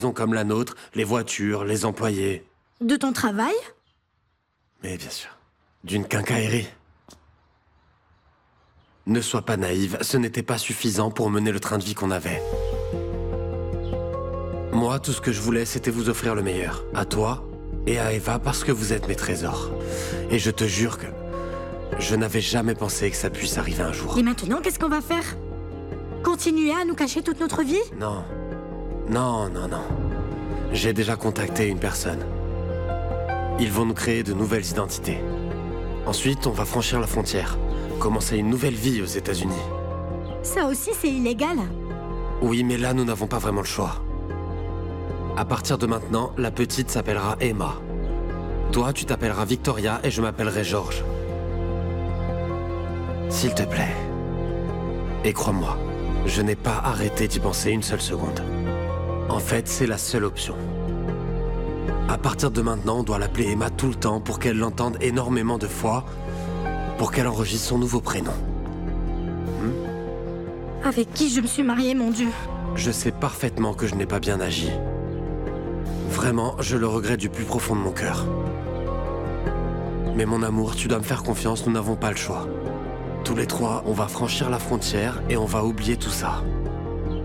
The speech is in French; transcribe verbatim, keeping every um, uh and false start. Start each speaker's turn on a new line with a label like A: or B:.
A: maison comme la nôtre, les voitures, les employés.
B: De ton travail?
A: Mais bien sûr, d'une quincaillerie. Ne sois pas naïve, ce n'était pas suffisant pour mener le train de vie qu'on avait. Moi, tout ce que je voulais, c'était vous offrir le meilleur. À toi et à Eva, parce que vous êtes mes trésors. Et je te jure que je n'avais jamais pensé que ça puisse arriver un jour.
B: Et maintenant, qu'est-ce qu'on va faire? Continuer à nous cacher toute notre vie?
A: Non. Non, non, non. J'ai déjà contacté une personne. Ils vont nous créer de nouvelles identités. Ensuite, on va franchir la frontière. Commencer une nouvelle vie aux États-Unis.
B: Ça aussi, c'est illégal.
A: Oui, mais là, nous n'avons pas vraiment le choix. À partir de maintenant, la petite s'appellera Emma. Toi, tu t'appelleras Victoria et je m'appellerai George. S'il te plaît. Et crois-moi, je n'ai pas arrêté d'y penser une seule seconde. En fait, c'est la seule option. À partir de maintenant, on doit l'appeler Emma tout le temps pour qu'elle l'entende énormément de fois, pour qu'elle enregistre son nouveau prénom. Hmm?
B: Avec qui je me suis mariée, mon Dieu?
A: Je sais parfaitement que je n'ai pas bien agi. Vraiment, je le regrette du plus profond de mon cœur. Mais mon amour, tu dois me faire confiance, nous n'avons pas le choix. Tous les trois, on va franchir la frontière et on va oublier tout ça.